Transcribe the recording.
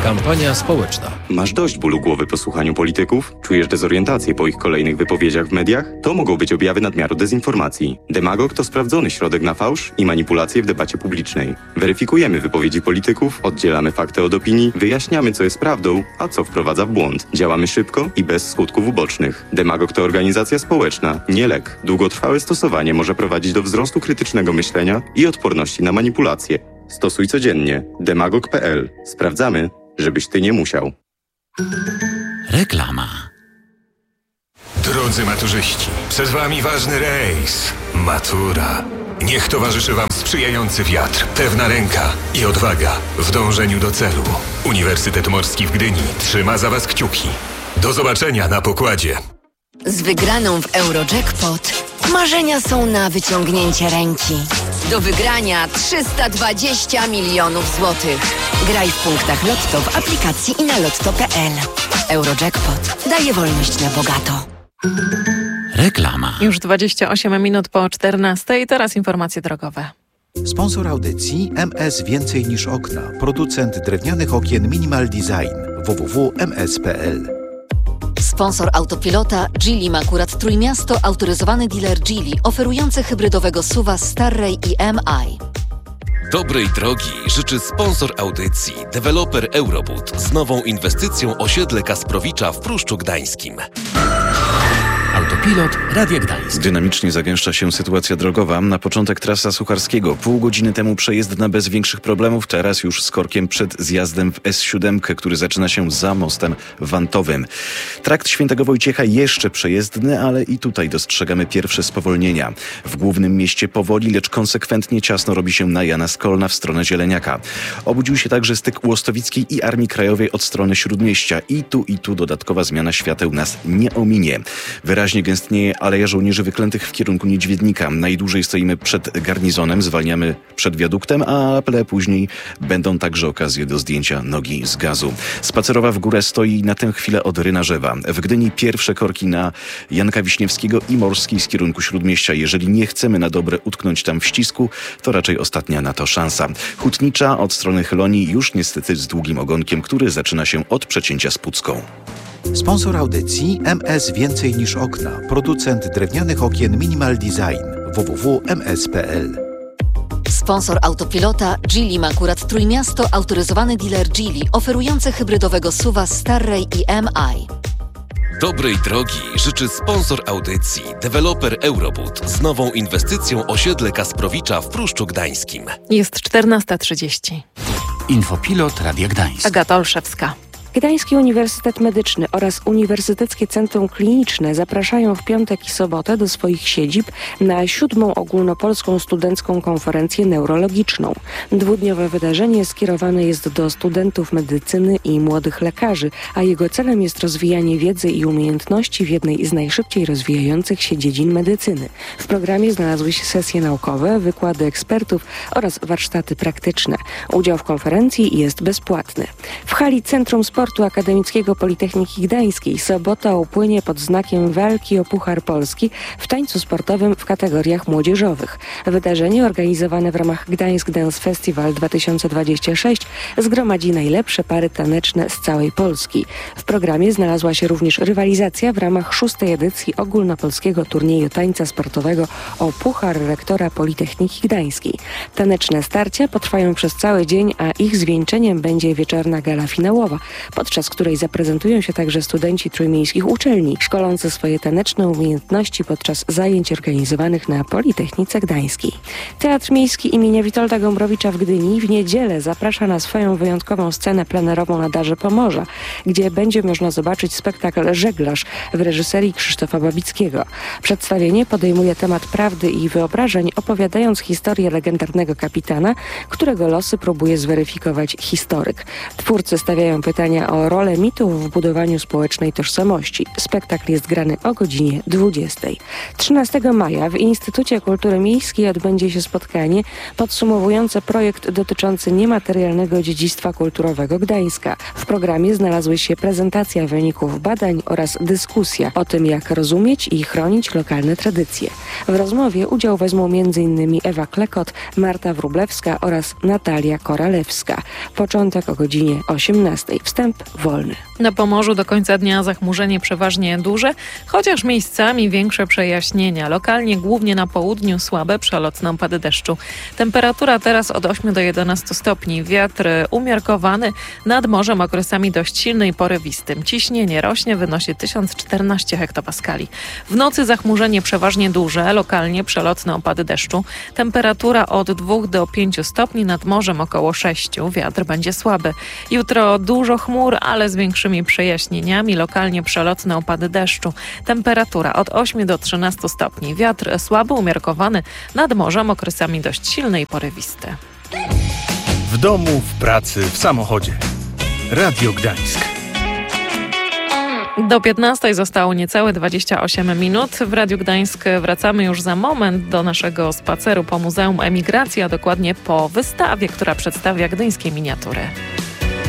Kampania społeczna. Masz dość bólu głowy po słuchaniu polityków? Czujesz dezorientację po ich kolejnych wypowiedziach w mediach? To mogą być objawy nadmiaru dezinformacji. Demagog to sprawdzony środek na fałsz i manipulacje w debacie publicznej. Weryfikujemy wypowiedzi polityków, oddzielamy fakty od opinii, wyjaśniamy, co jest prawdą, a co wprowadza w błąd. Działamy szybko i bez skutków ubocznych. Demagog to organizacja społeczna, nie lek. Długotrwałe stosowanie może prowadzić do wzrostu krytycznego myślenia i odporności na manipulacje. Stosuj codziennie. Demagog.pl. Sprawdzamy, żebyś ty nie musiał. Reklama. Drodzy maturzyści, przed wami ważny rejs. Matura. Niech towarzyszy wam sprzyjający wiatr, pewna ręka i odwaga w dążeniu do celu. Uniwersytet Morski w Gdyni trzyma za was kciuki. Do zobaczenia na pokładzie. Z wygraną w Eurojackpot marzenia są na wyciągnięcie ręki. Do wygrania 320 milionów złotych. Graj w punktach Lotto w aplikacji i na lotto.pl. Eurojackpot daje wolność na bogato. Reklama. Już 28 minut po 14. Teraz informacje drogowe. Sponsor audycji MS Więcej niż okna. Producent drewnianych okien Minimal Design. www.ms.pl. Sponsor Autopilota Geely Makurat Trójmiasto, autoryzowany dealer Geely, oferujący hybrydowego SUV-a Starray i MI. Dobrej drogi życzy sponsor audycji, deweloper Eurobud z nową inwestycją osiedle Kasprowicza w Pruszczu Gdańskim. Autopilot Radia Gdańsk. Dynamicznie zagęszcza się sytuacja drogowa. Na początek trasa Sucharskiego. Pół godziny temu przejezdna bez większych problemów. Teraz już z korkiem przed zjazdem w S7, który zaczyna się za mostem wantowym. Trakt Świętego Wojciecha jeszcze przejezdny, ale i tutaj dostrzegamy pierwsze spowolnienia. W głównym mieście powoli, lecz konsekwentnie ciasno robi się na Jana Skolna w stronę Zieleniaka. Obudził się także styk Łostowickiej i Armii Krajowej od strony Śródmieścia. I tu dodatkowa zmiana świateł nas nie ominie. Wyraźnie gęstnieje Aleja Żołnierzy Wyklętych w kierunku Niedźwiednika. Najdłużej stoimy przed garnizonem, zwalniamy przed wiaduktem, ale później będą także okazje do zdjęcia nogi z gazu. Spacerowa w górę stoi na tę chwilę od Rynarzewa. W Gdyni pierwsze korki na Janka Wiśniewskiego i Morskiej z kierunku Śródmieścia. Jeżeli nie chcemy na dobre utknąć tam w ścisku, to raczej ostatnia na to szansa. Hutnicza od strony Chylonii już niestety z długim ogonkiem, który zaczyna się od przecięcia z Pucką. Sponsor audycji MS Więcej niż okna. Producent drewnianych okien Minimal Design. www.ms.pl. Sponsor Autopilota Geely Makurat Trójmiasto, autoryzowany dealer Geely, oferujący hybrydowego SUV-a Starray i MI. Dobrej drogi życzy sponsor audycji, deweloper Eurobud z nową inwestycją osiedle Kasprowicza w Pruszczu Gdańskim. Jest 14:30. Infopilot Radia Gdańsk. Agata Olszewska. Gdański Uniwersytet Medyczny oraz Uniwersyteckie Centrum Kliniczne zapraszają w piątek i sobotę do swoich siedzib na 7. ogólnopolską studencką konferencję neurologiczną. Dwudniowe wydarzenie skierowane jest do studentów medycyny i młodych lekarzy, a jego celem jest rozwijanie wiedzy i umiejętności w jednej z najszybciej rozwijających się dziedzin medycyny. W programie znalazły się sesje naukowe, wykłady ekspertów oraz warsztaty praktyczne. Udział w konferencji jest bezpłatny. W hali Centrum Sportu Akademickiego Politechniki Gdańskiej sobota upłynie pod znakiem walki o Puchar Polski w tańcu sportowym w kategoriach młodzieżowych. Wydarzenie organizowane w ramach Gdańsk Dance Festival 2026 zgromadzi najlepsze pary taneczne z całej Polski. W programie znalazła się również rywalizacja w ramach 6. edycji ogólnopolskiego turnieju tańca sportowego o Puchar Rektora Politechniki Gdańskiej. Taneczne starcia potrwają przez cały dzień, a ich zwieńczeniem będzie wieczorna gala finałowa, podczas której zaprezentują się także studenci trójmiejskich uczelni, szkolący swoje taneczne umiejętności podczas zajęć organizowanych na Politechnice Gdańskiej. Teatr Miejski imienia Witolda Gombrowicza w Gdyni w niedzielę zaprasza na swoją wyjątkową scenę plenerową na Darze Pomorza, gdzie będzie można zobaczyć spektakl Żeglarz w reżyserii Krzysztofa Babickiego. Przedstawienie podejmuje temat prawdy i wyobrażeń, opowiadając historię legendarnego kapitana, którego losy próbuje zweryfikować historyk. Twórcy stawiają pytania o rolę mitów w budowaniu społecznej tożsamości. Spektakl jest grany o godzinie 20. 13 maja w Instytucie Kultury Miejskiej odbędzie się spotkanie podsumowujące projekt dotyczący niematerialnego dziedzictwa kulturowego Gdańska. W programie znalazły się prezentacja wyników badań oraz dyskusja o tym, jak rozumieć i chronić lokalne tradycje. W rozmowie udział wezmą m.in. Ewa Klekot, Marta Wróblewska oraz Natalia Koralewska. Początek o godzinie godzinie 18. Wstęp wolny. Na Pomorzu do końca dnia zachmurzenie przeważnie duże, chociaż miejscami większe przejaśnienia. Lokalnie, głównie na południu, słabe przelotne opady deszczu. Temperatura teraz od 8 do 11 stopni. Wiatr umiarkowany, nad morzem okresami dość silny i porywistym. Ciśnienie rośnie, wynosi 1014 hektopaskali. W nocy zachmurzenie przeważnie duże, lokalnie przelotne opady deszczu. Temperatura od 2 do 5 stopni, nad morzem około 6. Wiatr będzie słaby. Jutro dużo chmur, ale z większymi przejaśnieniami, lokalnie przelotne opady deszczu. Temperatura od 8 do 13 stopni. Wiatr słaby, umiarkowany, nad morzem okresami dość silny i porywisty. W domu, w pracy, w samochodzie. Radio Gdańsk. Do 15 zostało niecałe 28 minut. W Radiu Gdańsk wracamy już za moment do naszego spaceru po Muzeum Emigracji, a dokładnie po wystawie, która przedstawia gdyńskie miniatury.